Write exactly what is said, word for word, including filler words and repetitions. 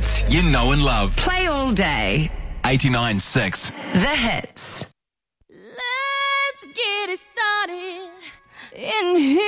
hits you know and love. Play all day. eighty-nine six. The hits. Let's get it started in here.